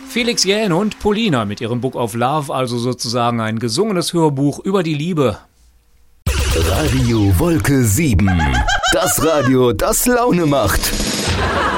Felix Jähn und Polina mit ihrem Book of Love, also sozusagen ein gesungenes Hörbuch über die Liebe. Radio Wolke 7. Das Radio, das Laune macht.